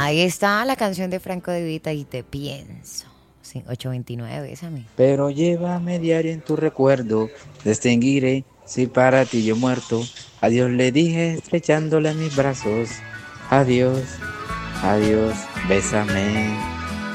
Ahí está la canción de Franco De Vita y Te Pienso. Sí, 829, esa mi. Pero llévame diario en tu recuerdo, distinguiré si para ti yo muerto. Adiós le dije estrechándole mis brazos. Adiós, adiós, bésame.